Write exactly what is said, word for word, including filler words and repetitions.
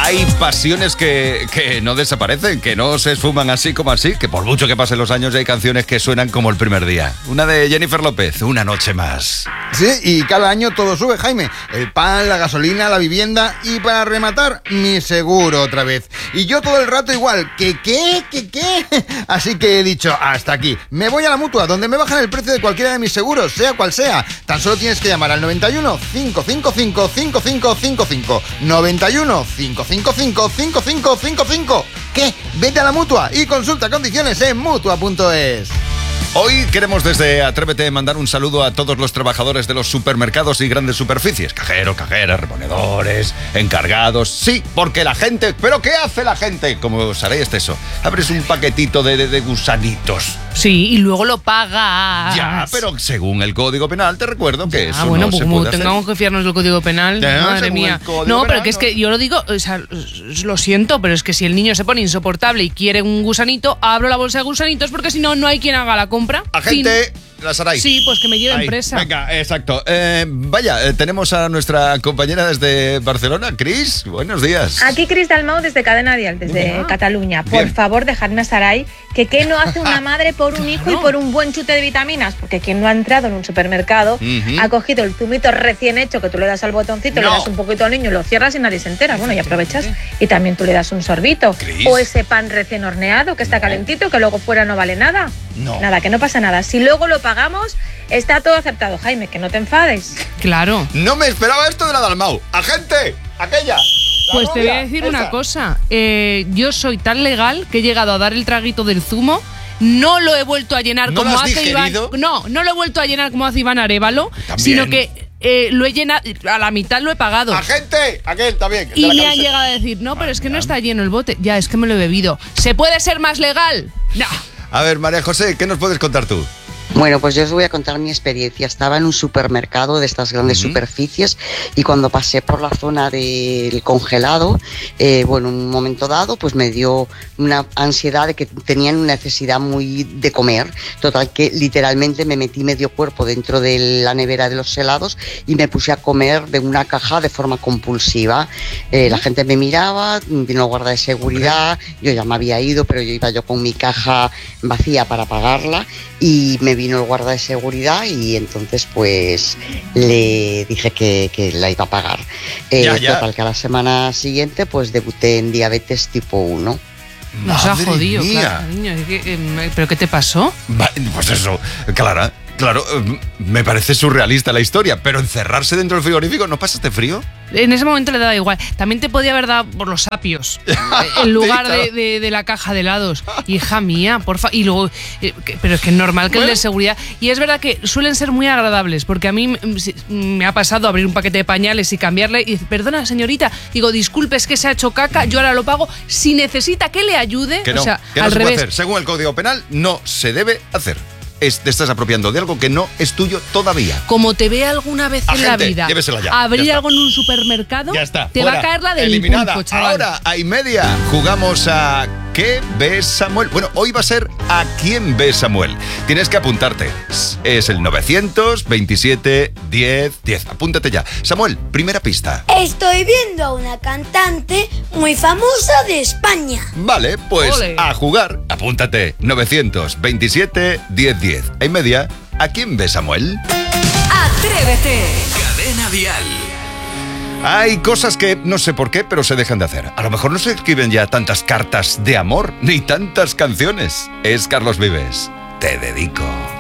Hay pasiones que, que no desaparecen, que no se esfuman así como así, que por mucho que pasen los años hay canciones que suenan como el primer día. Una de Jennifer López, Una noche más. Sí, y cada año todo sube, Jaime. El pan, la gasolina, la vivienda y para rematar, mi seguro otra vez. Y yo todo el rato igual, ¿qué, qué, qué, qué? Así que he dicho, hasta aquí. Me voy a la Mutua, donde me bajan el precio de cualquiera de mis seguros, sea cual sea. Tan solo tienes que llamar al noventa y uno, cinco cinco cinco, cinco cinco cinco cinco. noventa y uno, cinco cinco cinco, cinco cinco cinco cinco. ¿Qué? Vete a la Mutua y consulta condiciones en mutua punto es. Hoy queremos desde Atrévete mandar un saludo a todos los trabajadores de los supermercados y grandes superficies. Cajeros, cajeras, reponedores, encargados. Sí, porque la gente... ¿Pero qué hace la gente? Como sabéis eso. Abres un paquetito de, de, de gusanitos. Sí, y luego lo pagas. Ya, pero según el Código Penal te recuerdo que ya, eso bueno, no pues se como puede tengamos hacer. que fiarnos del Código Penal, Ya, madre mía. No, penal, pero que es no. que yo lo digo, o sea, lo siento, pero es que si el niño se pone insoportable y quiere un gusanito, abro la bolsa de gusanitos porque si no, no hay quien haga la compra. Agente, la Saray. Sí, pues que me lleven Ahí, presa. Venga, exacto. Eh, vaya, eh, tenemos a nuestra compañera desde Barcelona, Cris. Buenos días. Aquí Cris Dalmau desde Cadena Dial, desde Ah, Cataluña. Por bien. favor, dejadme a Saray que qué no hace una madre por un hijo y por un buen chute de vitaminas. Porque quien no ha entrado en un supermercado Ujú. ha cogido el zumito recién hecho que tú le das al botoncito, No. le das un poquito al niño, lo cierras y nadie se entera. Bueno, y aprovechas y también tú le das un sorbito. Cris. O ese pan recién horneado que está calentito que luego fuera no vale nada. No. Nada, que no pasa nada. Si luego lo pagamos, está todo aceptado. Jaime, que no te enfades. Claro. No me esperaba esto de la Dalmau. ¡Agente! ¡Aquella! La Pues te voy a rubia, decir esa. una cosa. Eh, yo soy tan legal que he llegado a dar el traguito del zumo. No lo he vuelto a llenar ¿No como lo has hace Iván. digerido? No, no lo he vuelto a llenar como hace Iván Arévalo, También. sino que eh, lo he llenado, a la mitad lo he pagado. ¡Agente! Aquel también. el de Y la me han camiseta. llegado a decir, no, pero es que no está lleno el bote. Ya, es que me lo he bebido. ¿Se puede ser más legal? No. A ver, María José, ¿qué nos puedes contar tú? Bueno, pues yo os voy a contar mi experiencia. Estaba en un supermercado de estas grandes Ujú. superficies y cuando pasé por la zona del congelado, eh, bueno, en un momento dado, pues me dio una ansiedad de que tenían una necesidad muy de comer. Total que literalmente me metí medio cuerpo dentro de la nevera de los helados y me puse a comer de una caja de forma compulsiva. Eh, la gente me miraba, vino el guarda de seguridad, yo ya me había ido, pero yo iba yo con mi caja vacía para pagarla y me vino el guarda de seguridad y entonces pues le dije que, que la iba a pagar. Eh, Ya, ya. Total que a la semana siguiente pues debuté en diabetes tipo uno. Nos ha Madre jodido, mía. claro, cariño. Es que, eh, ¿pero qué te pasó? Va- Pues eso, Clara, claro, eh, me parece surrealista la historia, pero encerrarse dentro del frigorífico, ¿no pasaste frío? En ese momento le daba igual. También te podía haber dado por los sapios eh, en lugar Sí, claro. de, de- de la caja de helados. Hija mía, porfa. Y luego, eh, que- pero es que es normal que el de seguridad. Y es verdad que suelen ser muy agradables, porque a mí mm, sí, me ha pasado abrir un paquete de pañales y cambiarle. Y dice, perdona, señorita, digo, disculpe, es que se ha hecho caca, yo ahora lo pago. Si necesita que le ayude, Que no, o sea, que no al se puede revés. hacer. Según el Código Penal, no se debe hacer. Es, te estás apropiando de algo que no es tuyo todavía. Como te vea alguna vez en la Agente, vida llévesela ya, abrir ya está. algo en un supermercado, Ya está. te fuera, va a caer la del eliminada. pulpo, chaval. Ahora, a y media, jugamos a ¿Qué ve Samuel? Bueno, hoy va a ser ¿A quién ve Samuel? Tienes que apuntarte. Es el novecientos veintisiete diez diez. Apúntate ya. Samuel, primera pista. Estoy viendo a una cantante muy famosa de España. Vale, pues Ole. a jugar. Apúntate. novecientos veintisiete diez diez. A y media, ¿a quién ve Samuel? Atrévete. Cadena Dial. Hay cosas que no sé por qué, pero se dejan de hacer. A lo mejor no se escriben ya tantas cartas de amor, ni tantas canciones. Es Carlos Vives. Te dedico.